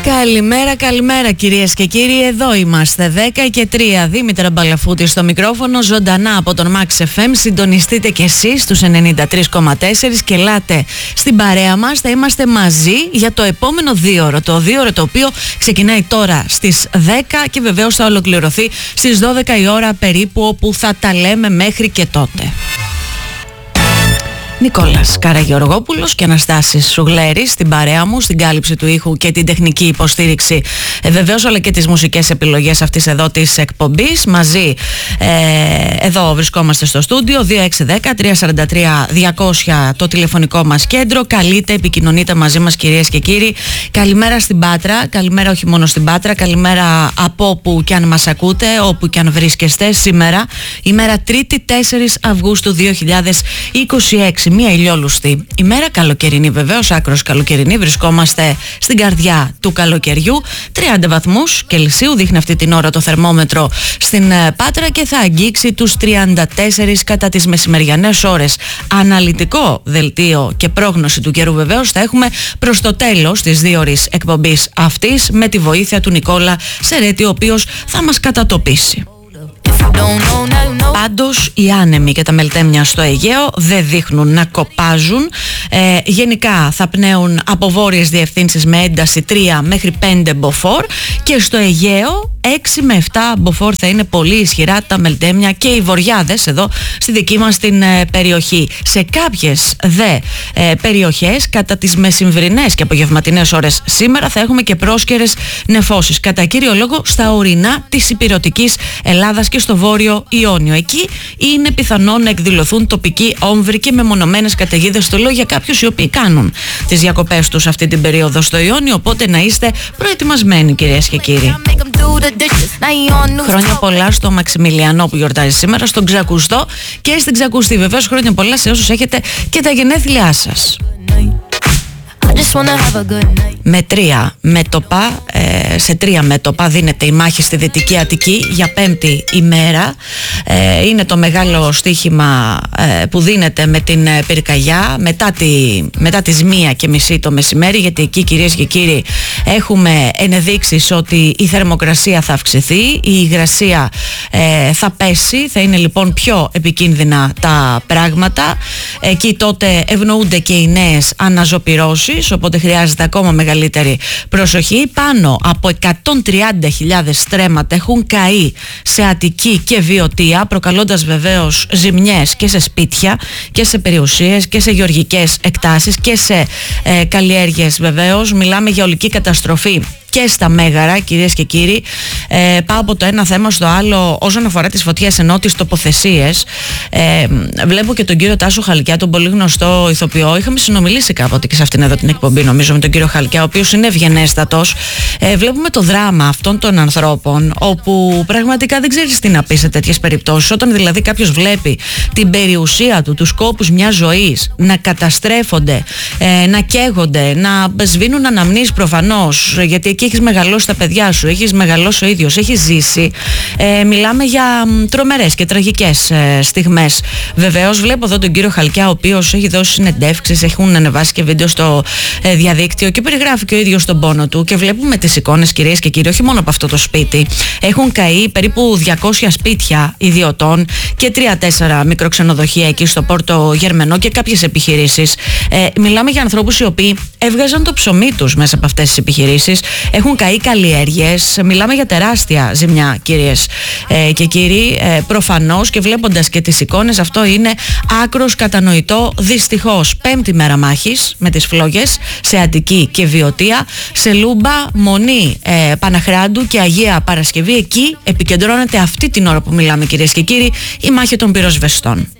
Καλημέρα, καλημέρα κυρίες και κύριοι. Εδώ είμαστε 10 και 3. Δήμητρα Μπαλαφούτη στο μικρόφωνο, ζωντανά από τον Max FM. Συντονιστείτε κι εσείς στους 93,4 και ελάτε στην παρέα μας. Θα είμαστε μαζί για το επόμενο 2ωρο. Το 2ωρο το οποίο ξεκινάει τώρα στις 10 και βεβαίως θα ολοκληρωθεί στις 12 η ώρα περίπου, όπου θα τα λέμε μέχρι και τότε. Νικόλας Καραγεωργόπουλος και Αναστάσης Σουγλέρης στην παρέα μου, στην κάλυψη του ήχου και την τεχνική υποστήριξη, βεβαίως, αλλά και τις μουσικές επιλογές αυτής εδώ της εκπομπής. Μαζί εδώ βρισκόμαστε στο στούντιο. 2610-343-200 το τηλεφωνικό μας κέντρο. Καλείτε, επικοινωνείτε μαζί μας κυρίες και κύριοι. Καλημέρα στην Πάτρα, καλημέρα όχι μόνο στην Πάτρα, καλημέρα από όπου και αν μας ακούτε, όπου και αν βρίσκεστε. Σήμερα, ημέρα 3η 4 Αυγούστου 2026. Μία ηλιόλουστη ημέρα, καλοκαιρινή βεβαίως, άκρος καλοκαιρινή. Βρισκόμαστε στην καρδιά του καλοκαιριού. 30 βαθμούς Κελσίου δείχνει αυτή την ώρα το θερμόμετρο στην Πάτρα και θα αγγίξει τους 34 κατά τις μεσημεριανές ώρες. Αναλυτικό δελτίο και πρόγνωση του καιρού βεβαίως θα έχουμε προς το τέλος της 2ωρης εκπομπής αυτής, με τη βοήθεια του Νικόλα Σερέτη, ο οποίος θα μας κατατοπίσει. Πάντως οι άνεμοι και τα μελτέμια στο Αιγαίο δεν δείχνουν να κοπάζουν. Γενικά θα πνέουν από βόρειες διευθύνσεις με ένταση 3 μέχρι 5 μποφόρ και στο Αιγαίο 6 με 7 μποφόρ θα είναι πολύ ισχυρά τα μελτέμια και οι βοριάδες εδώ στη δική μας την περιοχή. Σε κάποιες δε περιοχές κατά τις μεσημβρινές και απογευματινές ώρες σήμερα θα έχουμε και πρόσκαιρες νεφώσεις, κατά κύριο λόγο στα ορεινά της υπηρετικής Ελλάδας και στο Βόρειο Ιόνιο. Εκεί είναι πιθανό να εκδηλωθούν τοπικοί όμβροι και μεμονωμένες καταιγίδες. Το λέω για κάποιους οι οποίοι κάνουν τις διακοπές τους αυτή την περίοδο στο Ιόνιο, οπότε να είστε προετοιμασμένοι κυρίες και κύριοι. Χρόνια πολλά στο Μαξιμιλιανό που γιορτάζει σήμερα, στον Ξακουστό και στην Ξακουστή. Βεβαίως χρόνια πολλά σε όσους έχετε και τα γενέθλιά σας. Με 3 μέτωπα, σε 3 μέτωπα δίνεται η μάχη στη Δυτική Αττική για 5η ημέρα. Είναι το μεγάλο στοίχημα που δίνεται με την πυρκαγιά μετά τις 1:30 το μεσημέρι, γιατί εκεί κυρίες και κύριοι έχουμε ενδείξεις ότι η θερμοκρασία θα αυξηθεί, η υγρασία θα πέσει, θα είναι λοιπόν πιο επικίνδυνα τα πράγματα. Εκεί τότε ευνοούνται και οι νέες αναζωπυρώσεις, οπότε χρειάζεται ακόμα μεγαλύτερη προσοχή. Πάνω από 130.000 στρέμματα έχουν καεί σε Αττική και Βιωτία, προκαλώντας βεβαίως ζημιές και σε σπίτια και σε περιουσίες και σε γεωργικές εκτάσεις και σε καλλιέργειες βεβαίως. Μιλάμε για ολική καταστροφή και στα Μέγαρα κυρίες και κύριοι. Πάω από το ένα θέμα στο άλλο όσον αφορά τις φωτιές, ενώ τις τοποθεσίες. Βλέπω και τον κύριο Τάσο Χαλκιά, τον πολύ γνωστό ηθοποιό. Είχαμε συνομιλήσει κάποτε και σε αυτήν εδώ την εκπομπή, νομίζω, με τον κύριο Χαλκιά, ο οποίος είναι ευγενέστατος. Βλέπουμε το δράμα αυτών των ανθρώπων, όπου πραγματικά δεν ξέρεις τι να πει σε τέτοιες περιπτώσεις. Όταν δηλαδή κάποιος βλέπει την περιουσία του, τους κόπους μιας ζωής να καταστρέφονται, να καίγονται, να σβήνουν αναμνήσεις προφανώς, γιατί εκεί έχεις μεγαλώσει τα παιδιά σου, έχεις μεγαλώσει ο ίδιος, έχεις ζήσει. Μιλάμε για τρομερές και τραγικές στιγμές. Βεβαίως βλέπω εδώ τον κύριο Χαλκιά, ο οποίος έχει δώσει συνεντεύξεις, έχουν ανεβάσει και βίντεο στο διαδίκτυο και περιγράφει και ο ίδιος τον πόνο του, και βλέπουμε τις εικόνες κυρίες και κύριοι, όχι μόνο από αυτό το σπίτι. Έχουν καεί περίπου 200 σπίτια ιδιωτών και 3-4 μικροξενοδοχεία εκεί στο Πόρτο Γερμενό και κάποιες επιχειρήσεις. Μιλάμε για ανθρώπους οι οποίοι έβγαζαν το ψωμί τους μέσα από αυτές τις επιχειρήσεις. Έχουν καεί καλλιέργειες. Μιλάμε για τεράστια ζημιά κυρίες και κύριοι. Προφανώς, και βλέποντας και τις εικόνες, αυτό είναι άκρος κατανοητό. Δυστυχώς 5η μέρα μάχης με τις φλόγες σε Αττική και Βιωτία, σε Λούμπα, Μονή, Παναχράντου και Αγία Παρασκευή. Εκεί επικεντρώνεται αυτή την ώρα που μιλάμε κυρίες και κύριοι η μάχη των πυροσβεστών.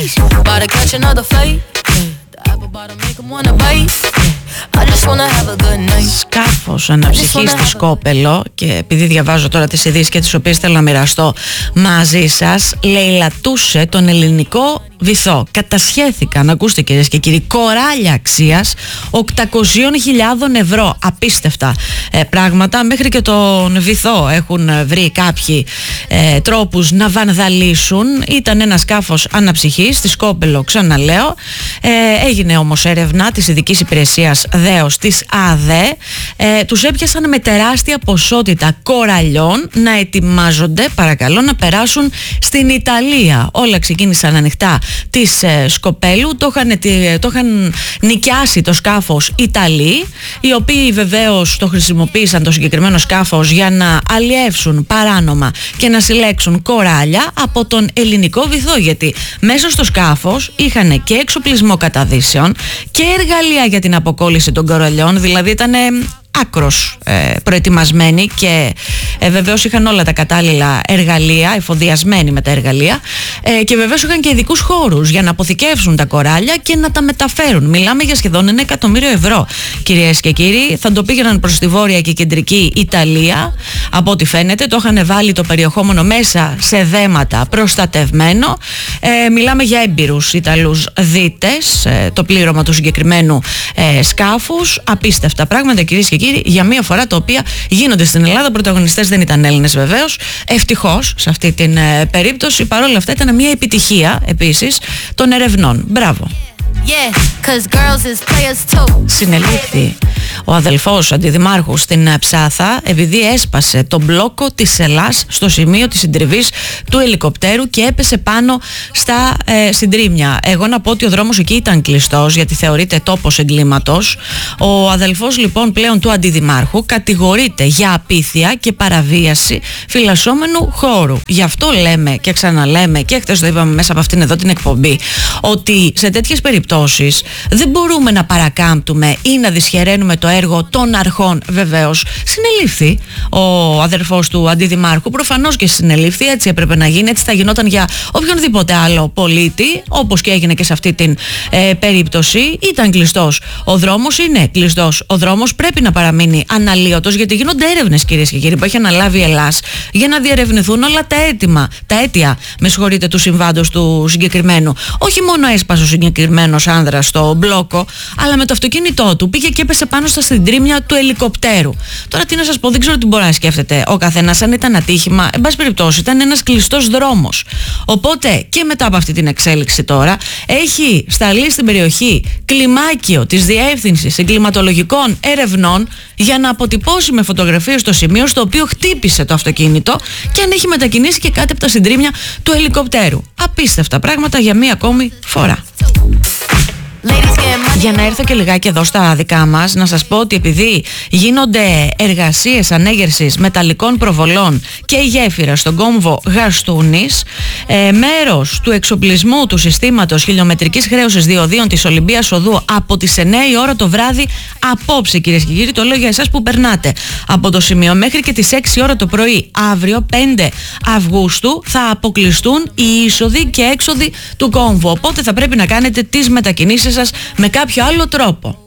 Σκάφος αναψυχής στη Σκόπελο, και επειδή διαβάζω τώρα τις ειδήσεις και τις οποίες θέλω να μοιραστώ μαζί σας, λαιλατούσε τον ελληνικό βυθό. Κατασχέθηκαν, ακούστε κυρίες και κύριοι, κοράλια αξίας 800.000 ευρώ. Απίστευτα πράγματα. Μέχρι και τον βυθό έχουν βρει κάποιοι τρόπους να βανδαλίσουν. Ήταν ένα σκάφος αναψυχής στη Σκόπελο, ξαναλέω. Έγινε όμως έρευνα της ειδικής υπηρεσίας ΔΕΟΣ της ΑΔΕ. τους έπιασαν με τεράστια ποσότητα κοραλιών να ετοιμάζονται, παρακαλώ, να περάσουν στην Ιταλία. Όλα ξεκίνησαν ανοιχτά της Σκοπέλου, το είχαν νοικιάσει το σκάφος Ιταλοί, οι οποίοι βεβαίως το χρησιμοποίησαν το συγκεκριμένο σκάφος για να αλλιεύσουν παράνομα και να συλλέξουν κοράλια από τον ελληνικό βυθό, γιατί μέσα στο σκάφος είχαν και εξοπλισμό καταδύσεων και εργαλεία για την αποκόλληση των κοραλιών, δηλαδή ήταν άκρος προετοιμασμένοι και βεβαίως είχαν όλα τα κατάλληλα εργαλεία, εφοδιασμένοι με τα εργαλεία, και βεβαίως είχαν και ειδικούς χώρους για να αποθηκεύσουν τα κοράλια και να τα μεταφέρουν. Μιλάμε για σχεδόν 1 εκατομμύριο ευρώ, κυρίες και κύριοι. Θα το πήγαιναν προς τη βόρεια και κεντρική Ιταλία, από ό,τι φαίνεται. Το είχαν βάλει το περιεχόμενο μέσα σε δέματα, προστατευμένο. Μιλάμε για έμπειρους Ιταλούς δίτες, το πλήρωμα του συγκεκριμένου σκάφους. Απίστευτα πράγματα, κυρίες και κύριοι, για μία φορά, τα οποία γίνονται στην Ελλάδα. Πρωταγωνιστές δεν ήταν Έλληνες βεβαίως, ευτυχώς σε αυτή την περίπτωση. Παρόλα αυτά ήταν μια επιτυχία επίσης των ερευνών. Μπράβο. Συνελήφθη ο αδελφός αντιδημάρχου στην Ψάθα επειδή έσπασε τον μπλόκο της Ελλάς στο σημείο της συντριβής του ελικοπτέρου και έπεσε πάνω στα συντρίμμια. Εγώ να πω ότι ο δρόμος εκεί ήταν κλειστός, γιατί θεωρείται τόπος εγκλήματος. Ο αδελφός λοιπόν πλέον του αντιδημάρχου κατηγορείται για απίθεια και παραβίαση φυλασσόμενου χώρου. Γι' αυτό λέμε και ξαναλέμε, και χθες το είπαμε μέσα από αυτήν εδώ την εκπομπή, ότι σε τέτοιες περιπτώσεις δεν μπορούμε να παρακάμπτουμε ή να δυσχεραίνουμε το έργο των αρχών. Βεβαίως συνελήφθη ο αδερφός του αντιδημάρχου, προφανώς και συνελήφθη, έτσι έπρεπε να γίνει, έτσι θα γινόταν για οποιονδήποτε άλλο πολίτη, όπως και έγινε και σε αυτή την περίπτωση. Ήταν κλειστός ο δρόμος, είναι κλειστός ο δρόμος, πρέπει να παραμείνει αναλύωτος, γιατί γίνονται έρευνες, κυρίες και κύριοι, που έχει αναλάβει η Ελλάς για να διερευνηθούν όλα τα αίτια του συμβάντος του συγκεκριμένου. Όχι μόνο έσπασε ο συγκεκριμένος άνδρας στο μπλόκο, αλλά με το αυτοκίνητό του πήγε και έπεσε πάνω στα συντρίμμια του ελικοπτέρου. Τώρα τι να σας πω, δεν ξέρω τι μπορεί να σκέφτεται ο καθένας, αν ήταν ατύχημα. Εν πάση περιπτώσει, ήταν ένας κλειστός δρόμος. Οπότε και μετά από αυτή την εξέλιξη τώρα, έχει σταλεί στην περιοχή κλιμάκιο της Διεύθυνσης Εγκληματολογικών Ερευνών για να αποτυπώσει με φωτογραφίες το σημείο στο οποίο χτύπησε το αυτοκίνητο και αν έχει μετακινήσει και κάτι από τα συντρίμμια του ελικοπτέρου. Απίστευτα πράγματα για μία ακόμη φορά. Για να έρθω και λιγάκι εδώ στα δικά μας, να σας πω ότι επειδή γίνονται εργασίες ανέγερσης μεταλλικών προβολών και γέφυρα στον κόμβο Γαστούνης, μέρος του εξοπλισμού του συστήματος χιλιομετρικής χρέωσης διοδίων της Ολυμπίας Οδού από τις 9 η ώρα το βράδυ απόψε, κυρίες και κύριοι, το λέω για εσάς που περνάτε από το σημείο, μέχρι και τις 6 η ώρα το πρωί αύριο 5 Αυγούστου θα αποκλειστούν οι είσοδοι και έξοδοι του κόμβου, οπότε θα πρέπει να κάνετε τις μετακινήσεις σας με κάποιο άλλο τρόπο.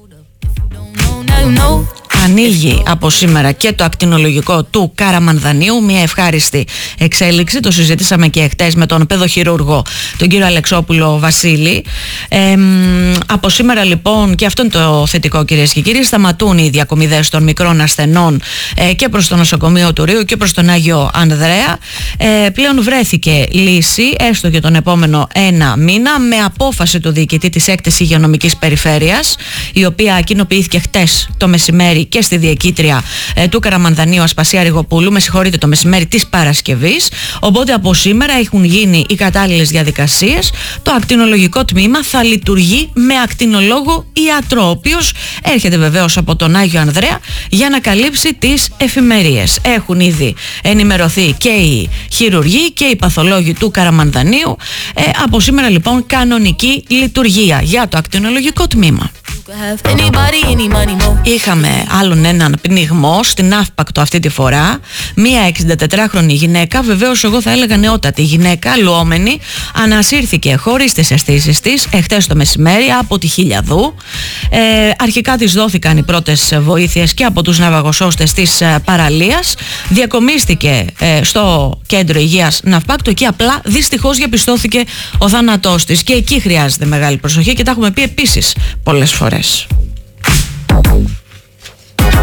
Ανοίγει από σήμερα και το ακτινολογικό του Καραμανδανίου, μια ευχάριστη εξέλιξη, το συζητήσαμε και χτες με τον παιδοχειρούργο τον κύριο Αλεξόπουλο Βασίλη. Από σήμερα λοιπόν, και αυτό είναι το θετικό, κυρίες και κύριοι, σταματούν οι διακομιδές των μικρών ασθενών και προς το νοσοκομείο του Ρείου και προς τον Άγιο Ανδρέα. Πλέον βρέθηκε λύση, έστω για τον επόμενο 1 μήνα, με απόφαση του διοικητή της 6ης Υγειονομικής Περιφέρειας, η οποία κοινοποιήθηκε χτες το μεσημέρι και στη διοικήτρια του Καραμανδανίου Ασπασία Ριγοπούλου, το μεσημέρι της Παρασκευής. Οπότε από σήμερα έχουν γίνει οι κατάλληλες διαδικασίες. Το ακτινολογικό τμήμα θα λειτουργεί με ακτινολόγο ιατρό, ο οποίος έρχεται βεβαίως από τον Άγιο Ανδρέα για να καλύψει τις εφημερίες. Έχουν ήδη ενημερωθεί και οι χειρουργοί και οι παθολόγοι του Καραμανδανίου. Από σήμερα λοιπόν κανονική λειτουργία για το ακτινολογικό τμήμα. Είχαμε άλλον έναν πνιγμό στην Αύπακτο αυτή τη φορά. Μία 64χρονη γυναίκα, βεβαίως εγώ θα έλεγα νεότατη γυναίκα, λουόμενη, ανασύρθηκε χωρίς τις αισθήσεις της εχθές το μεσημέρι από τη Χιλιαδού. Αρχικά της δόθηκαν οι πρώτες βοήθειες και από τους ναυαγοσώστες της παραλίας. Διακομίστηκε στο κέντρο υγείας Ναυπάκτου, εκεί απλά δυστυχώς διαπιστώθηκε ο θάνατός της και εκεί χρειάζεται μεγάλη προσοχή και τα έχουμε πει επίσης πολλές φορές.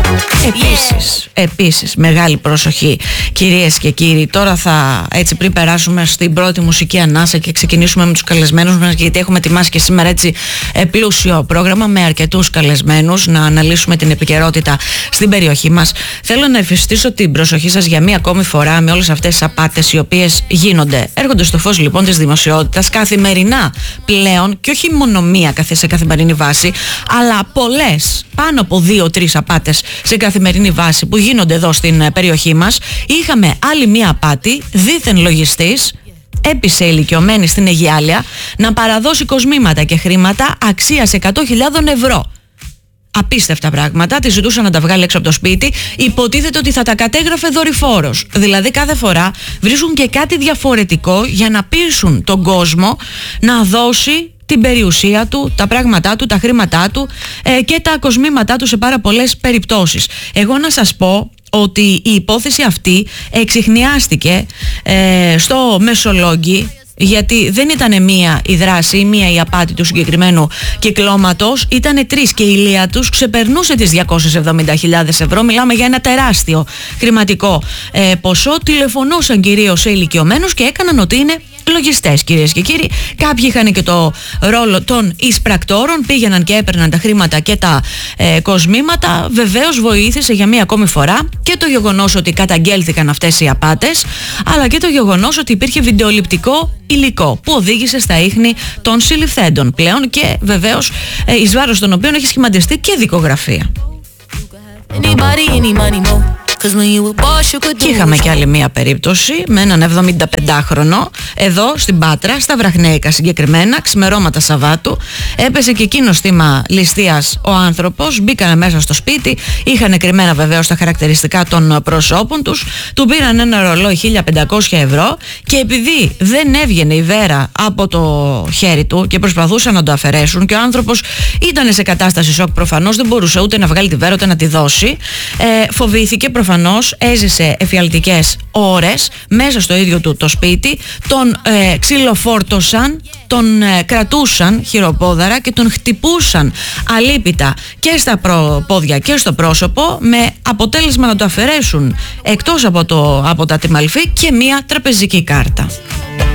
Επίσης, μεγάλη προσοχή κυρίες και κύριοι. Τώρα έτσι πριν περάσουμε στην πρώτη μουσική ανάσα και ξεκινήσουμε με τους καλεσμένους μας, γιατί έχουμε ετοιμάσει και σήμερα έτσι πλούσιο πρόγραμμα με αρκετούς καλεσμένους να αναλύσουμε την επικαιρότητα στην περιοχή μας. Θέλω να εφιστήσω την προσοχή σας για μία ακόμη φορά με όλες αυτές τις απάτες οι οποίες γίνονται. Έρχονται στο φως λοιπόν της δημοσιότητας καθημερινά πλέον, και όχι μόνο μία σε καθημερινή βάση, αλλά πολλές, πάνω από 2-3 απάτες σε καθημερινή βάση που γίνονται εδώ στην περιοχή μας. Είχαμε άλλη μία απάτη, δήθεν λογιστής έπεισε ηλικιωμένη στην Αιγιάλια να παραδώσει κοσμήματα και χρήματα αξίας 100.000 ευρώ. Απίστευτα πράγματα, τη ζητούσαν να τα βγάλει έξω από το σπίτι. Υποτίθεται ότι θα τα κατέγραφε δορυφόρος. Δηλαδή κάθε φορά βρίσκουν και κάτι διαφορετικό για να πείσουν τον κόσμο να δώσει την περιουσία του, τα πράγματά του, τα χρήματά του και τα κοσμήματά του σε πάρα πολλές περιπτώσεις. Εγώ να σας πω ότι η υπόθεση αυτή εξιχνιάστηκε στο Μεσολόγγι, γιατί δεν ήταν μία η δράση ή μία η απάτη του συγκεκριμένου κυκλώματος, ήτανε τρεις και η λία τους ξεπερνούσε τις 270.000 ευρώ. Μιλάμε για ένα τεράστιο χρηματικό ποσό. Τηλεφωνούσαν κυρίως σε ηλικιωμένους και έκαναν ότι είναι λογιστές, κυρίες και κύριοι. Κάποιοι είχαν και το ρόλο των εισπρακτόρων, πήγαιναν και έπαιρναν τα χρήματα και τα κοσμήματα. Βεβαίως βοήθησε για μία ακόμη φορά και το γεγονός ότι καταγγέλθηκαν αυτές οι απάτες, αλλά και το γεγονός ότι υπήρχε βιντεοληπτικό υλικό που οδήγησε στα ίχνη των συλληφθέντων πλέον και βεβαίως εις βάρος των οποίων έχει σχηματιστεί και δικογραφία. Και είχαμε και άλλη μία περίπτωση με έναν 75χρονο εδώ στην Πάτρα, στα Βραχνέικα συγκεκριμένα, ξημερώματα Σαββάτου. Έπεσε και εκείνος θύμα ληστείας ο άνθρωπος. Μπήκανε μέσα στο σπίτι, είχαν κρυμμένα βεβαίως τα χαρακτηριστικά των προσώπων τους. Του πήραν ένα ρολόι 1.500 ευρώ και επειδή δεν έβγαινε η βέρα από το χέρι του και προσπαθούσαν να το αφαιρέσουν και ο άνθρωπος ήταν σε κατάσταση σοκ, προφανώς δεν μπορούσε ούτε να βγάλει τη βέρα ούτε να τη δώσει, φοβήθηκε προφανώς, έζησε εφιαλτικές ώρες μέσα στο ίδιο του το σπίτι, τον ξυλοφόρτωσαν, τον κρατούσαν χειροπόδαρα και τον χτυπούσαν αλίπητα και στα πόδια και στο πρόσωπο, με αποτέλεσμα να το αφαιρέσουν εκτός από τα τιμαλφή και μία τραπεζική κάρτα.